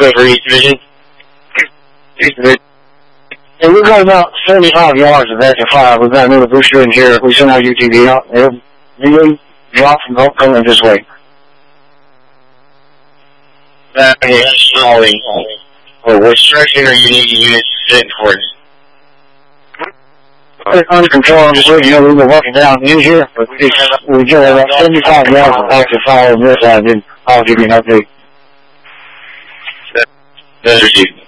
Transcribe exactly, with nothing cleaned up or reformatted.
over East Division. East Division. And we've got about seventy-five yards of Vector five. We've got another booster in here. We sent our U T V out. It'll really drop from Oak coming this way. That is slowing. Or which direction are you needing units to sit for? It's under control. You know, we were working down in here, but it's, we just have about seventy-five yards of active fire on this side, and I'll give you an update. That is you.